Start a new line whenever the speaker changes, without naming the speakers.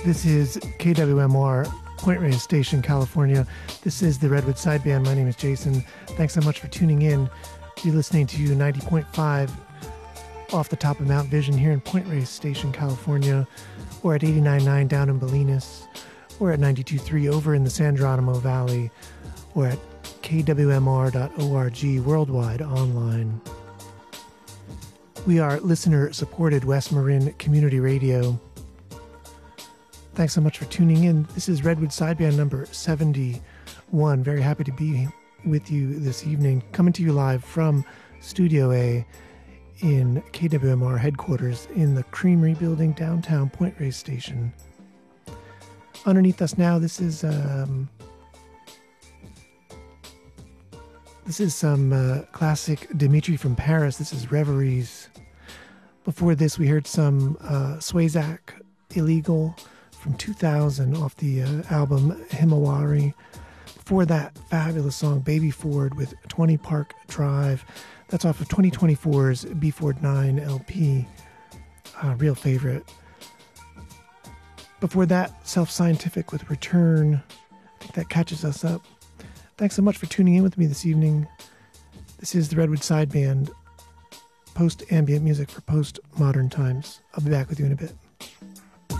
This is KWMR, Point Reyes Station, California. This is the Redwood Sideband. My name is Jason. Thanks so much for tuning in. You're listening to 90.5 off the top of Mount Vision here in Point Reyes Station, California, or at 89.9 down in Bolinas, or at 92.3 over in the San Geronimo Valley, or at kwmr.org worldwide online. We are listener-supported West Marin Community Radio. Thanks so much for tuning in. This is Redwood Sideband number 71. Very happy to be with you this evening. Coming to you live from Studio A in KWMR headquarters in the Creamery Building, downtown Point Reyes Station. Underneath us now, this is some classic Dimitri from Paris. This is Reveries. Before this, we heard some Swayzak Illegal from 2000 off the album Himawari. Before that, fabulous song Baby Ford with 20 Park Drive. That's off of 2024's B Ford 9 LP. Real favorite. Before that, Self Scientific with Return. I think that catches us up. Thanks so much for tuning in with me this evening. This is the Redwood Sideband, post-ambient music for post-modern times. I'll be back with you in a bit.